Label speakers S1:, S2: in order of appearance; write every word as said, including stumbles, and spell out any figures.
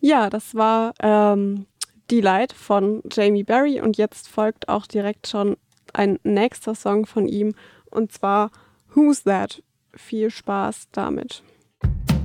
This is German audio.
S1: Ja, das war ähm, Delight von Jamie Berry und jetzt folgt auch direkt schon ein nächster Song von ihm und zwar Who's That? Viel Spaß damit.